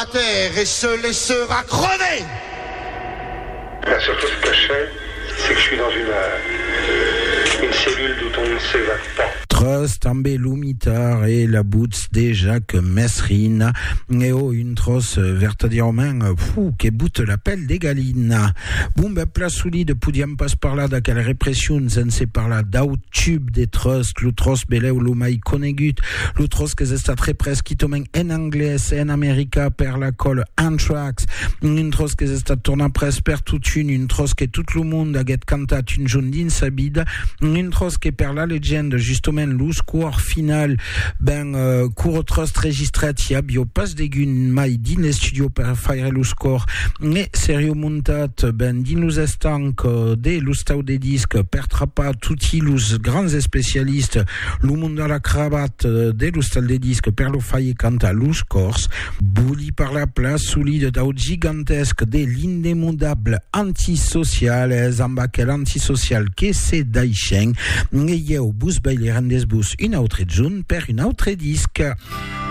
terre et se laissera crever. La seule chose que je sais, c'est que je suis dans une cellule d'où on ne s'évade pas. Trust ambelou mitar et la boots déjà que Mesrine et une trosse vertadièrement fou qui boute l'appel des galines. Bon ben place solide poudiam passe par là da quelle répression sense par là d'aut tube des trust l'utros belé ou l'omai conegut l'utros que c'est très presque tomen en anglais en America per la colle Anthrax une trosse que c'est tourna presse per toute une trosse que tout le monde a get cantat une jaune din sabide une trosse que per la légende justement lo score final court trust registrati bio passe de gun mai din studio per faire lo score mais serio montat din los estanc de l'ustau de disque per trapa tutti los grands spécialistes lo monde à la cravate de l'ustal de disque per lo faille canta lo scores bouli par la place solide d'au gigantesque de l'indémodable antisocial zambakel antisocial que c'est daïcheng et au bus by les rendes bus une autre jaune per une autre disque.